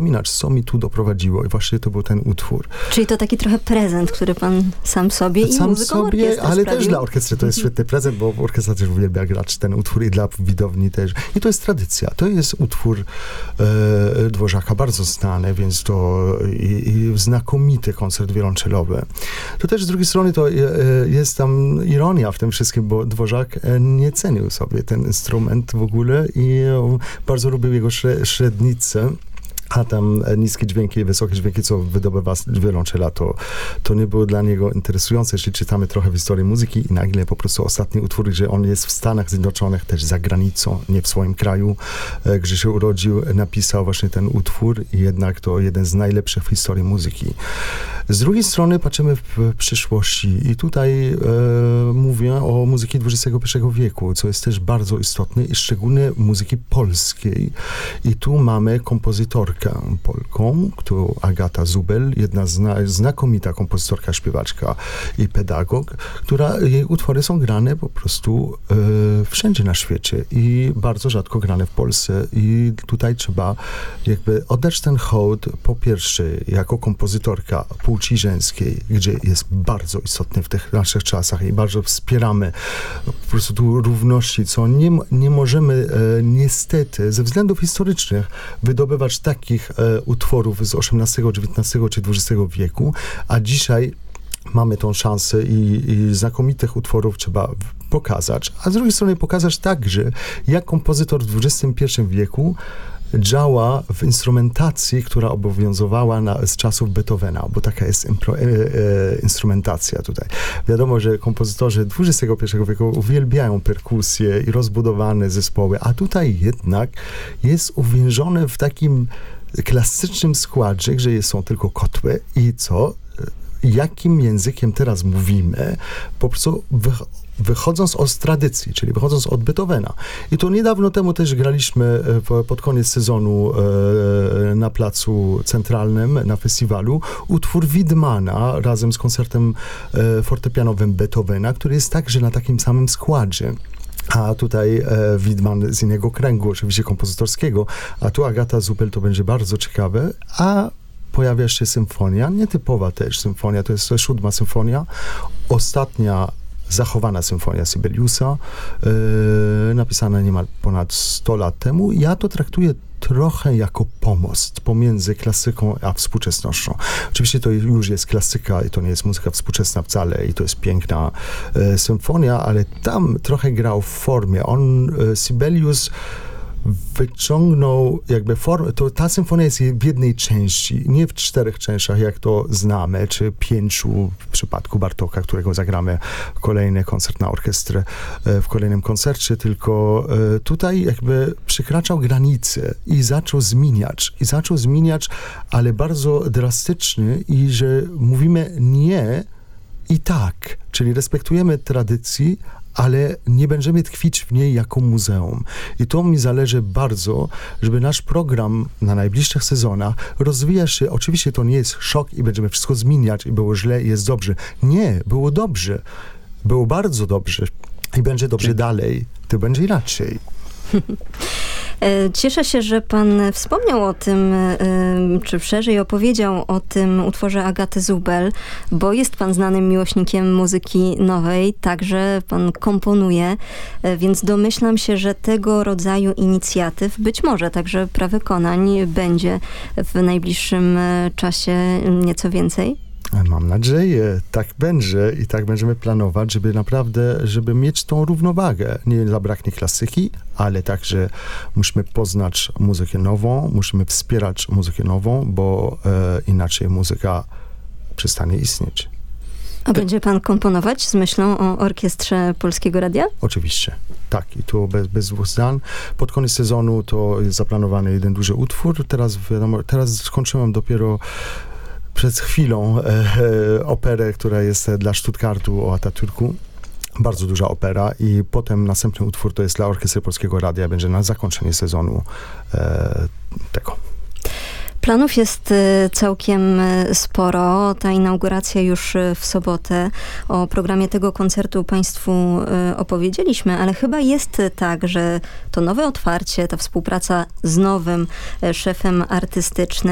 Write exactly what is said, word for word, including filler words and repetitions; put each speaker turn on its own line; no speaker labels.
wspominać, co mi tu doprowadziło i właśnie to był ten utwór.
Czyli to taki trochę prezent, który pan sam sobie i
sam
muzyką
sobie,
orkiestry
ale
sprawił.
też dla orkiestry to jest świetny prezent, bo orkiestra też uwielbia grać ten utwór i dla widowni też. I to jest tradycja. To jest utwór e, Dworzaka, bardzo znany, więc to i, i znakomity koncert wiolonczelowy. To też z drugiej strony to e, jest tam ironia w tym wszystkim, bo Dworzak e, nie cenił sobie ten instrument w ogóle i e, bardzo lubił jego szre, średnicę. A tam niskie dźwięki i wysokie dźwięki, co wydobywa wiolonczela, to, to nie było dla niego interesujące. Jeśli czytamy trochę w historii muzyki i nagle po prostu ostatni utwór, że on jest w Stanach Zjednoczonych, też za granicą, nie w swoim kraju, gdzie się urodził, napisał właśnie ten utwór i jednak to jeden z najlepszych w historii muzyki. Z drugiej strony patrzymy w przyszłości i tutaj e, mówię o muzyce dwudziestego pierwszego wieku, co jest też bardzo istotne i szczególnie muzyki polskiej. I tu mamy kompozytorkę Polką, którą Agata Zubel, jedna zna, znakomita kompozytorka, śpiewaczka i pedagog, która, jej utwory są grane po prostu e, wszędzie na świecie i bardzo rzadko grane w Polsce i tutaj trzeba jakby oddać ten hołd po pierwsze jako kompozytorka płci żeńskiej, gdzie jest bardzo istotny w tych naszych czasach i bardzo wspieramy po prostu tu równości, co nie, nie możemy e, niestety ze względów historycznych wydobywać takich e, utworów z osiemnastego, dziewiętnastego czy dwudziestego wieku, a dzisiaj mamy tą szansę i, i znakomitych utworów trzeba pokazać, a z drugiej strony pokazać także, jak kompozytor w dwudziestym pierwszym wieku działa w instrumentacji, która obowiązywała na, z czasów Beethovena, bo taka jest impro, e, e, instrumentacja tutaj. Wiadomo, że kompozytorzy dwudziestego pierwszego wieku uwielbiają perkusję i rozbudowane zespoły, a tutaj jednak jest uwięzione w takim klasycznym składzie, że są tylko kotły i co? Jakim językiem teraz mówimy? Po prostu wych- wychodząc od tradycji, czyli wychodząc od Beethovena. I to niedawno temu też graliśmy pod koniec sezonu e, na Placu Centralnym, na festiwalu, utwór Widmana razem z koncertem e, fortepianowym Beethovena, który jest także na takim samym składzie. A tutaj e, Widman z innego kręgu, oczywiście kompozytorskiego, a tu Agata Zubel, to będzie bardzo ciekawe, a pojawia się symfonia, nietypowa też symfonia, to jest siódma symfonia, ostatnia zachowana symfonia Sibeliusa, yy, napisana niemal ponad sto lat temu. Ja to traktuję trochę jako pomost pomiędzy klasyką a współczesnością. Oczywiście to już jest klasyka i to nie jest muzyka współczesna wcale i to jest piękna e, symfonia, ale tam trochę grał w formie. On, e, Sibelius wyciągnął jakby formę, to ta symfonia jest w jednej części, nie w czterech częściach, jak to znamy, czy pięciu w przypadku Bartoka, którego zagramy kolejny koncert na orkiestrę w kolejnym koncercie, tylko tutaj jakby przekraczał granice i zaczął zmieniać, i zaczął zmieniać, ale bardzo drastycznie i że mówimy nie i tak, czyli respektujemy tradycji, ale nie będziemy tkwić w niej jako muzeum. I to mi zależy bardzo, żeby nasz program na najbliższych sezonach rozwijał się. Oczywiście to nie jest szok i będziemy wszystko zmieniać i było źle i jest dobrze. Nie, było dobrze. Było bardzo dobrze i będzie dobrze dalej. To będzie inaczej.
Cieszę się, że pan wspomniał o tym, czy szerzej opowiedział o tym utworze Agaty Zubel, bo jest pan znanym miłośnikiem muzyki nowej, także pan komponuje, więc domyślam się, że tego rodzaju inicjatyw, być może także prawykonań, będzie w najbliższym czasie nieco więcej.
Mam nadzieję, tak będzie i tak będziemy planować, żeby naprawdę, żeby mieć tą równowagę. Nie zabraknie klasyki, ale także musimy poznać muzykę nową, musimy wspierać muzykę nową, bo e, inaczej muzyka przestanie istnieć.
A będzie pan komponować z myślą o Orkiestrze Polskiego Radia?
Oczywiście, tak. I tu bez, bez dwóch zdań. Pod koniec sezonu to jest zaplanowany jeden duży utwór. Teraz wiadomo, teraz skończyłem dopiero przed chwilą e, e, operę, która jest dla Stuttgartu o Atatürku. Bardzo duża opera i potem następny utwór to jest dla Orkiestry Polskiego Radia. Będzie na zakończenie sezonu e, tego.
Planów jest całkiem sporo. Ta inauguracja już w sobotę. O programie tego koncertu państwu opowiedzieliśmy, ale chyba jest tak, że to nowe otwarcie, ta współpraca z nowym szefem artystycznym